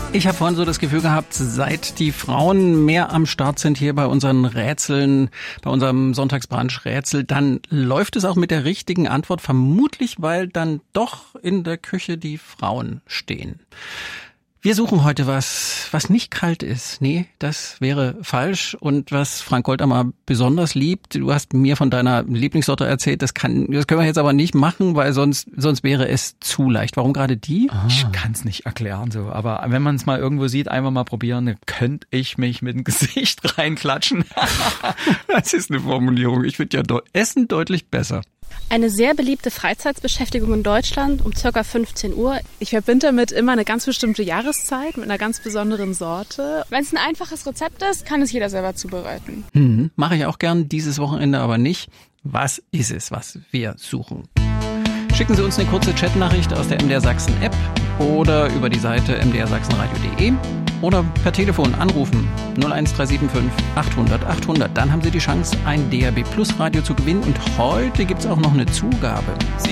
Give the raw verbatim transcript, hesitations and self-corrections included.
Ich habe vorhin so das Gefühl gehabt, seit die Frauen mehr am Start sind hier bei unseren Rätseln, bei unserem Sonntagsbrunch-Rätsel, dann läuft es auch mit der richtigen Antwort, vermutlich weil dann doch in der Küche die Frauen stehen. Wir suchen heute was, was nicht kalt ist. Nee, das wäre falsch. Und was Frank Goldammer besonders liebt, du hast mir von deiner Lieblingssorte erzählt, das kann, das können wir jetzt aber nicht machen, weil sonst, sonst wäre es zu leicht. Warum gerade die? Ah. Ich kann es nicht erklären so, aber wenn man es mal irgendwo sieht, einfach mal probieren, dann könnte ich mich mit dem Gesicht reinklatschen. Das ist eine Formulierung. Ich finde ja de- Essen deutlich besser. Eine sehr beliebte Freizeitbeschäftigung in Deutschland um ca. fünfzehn Uhr. Ich verbinde damit immer eine ganz bestimmte Jahreszeit mit einer ganz besonderen Sorte. Wenn es ein einfaches Rezept ist, kann es jeder selber zubereiten. Hm, mache ich auch gern, dieses Wochenende aber nicht. Was ist es, was wir suchen? Schicken Sie uns eine kurze Chatnachricht aus der M D R Sachsen App oder über die Seite m d r sachsenradio punkt d e oder per Telefon anrufen null eins drei sieben fünf achthundert achthundert. Dann haben Sie die Chance, ein D A B Plus Radio zu gewinnen und heute gibt's auch noch eine Zugabe.